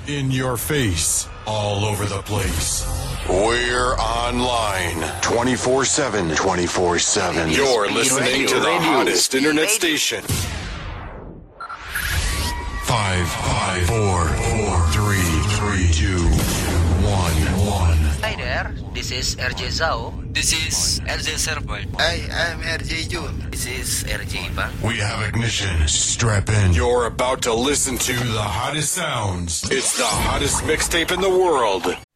In your face, all over the place. We're online 24/7. 24/7. You're listening to the hottest internet station. 5, 4, 3, 2, 1. Hi there, this is RJ Zhao. This is RJ Serval. Hi, I'm RJ Jun. This is RJ Ipang. We have ignition. Strap in. You're about to listen to the hottest sounds. It's the hottest mixtape in the world.